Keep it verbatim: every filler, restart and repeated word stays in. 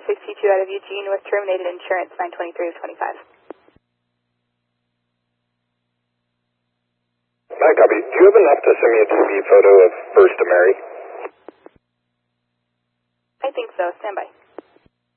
sixty-two out of Eugene with terminated insurance nine twenty-three of twenty-five. Hi, copy. Do you have enough to send me a T V photo of First to Mary? I think so. Stand by.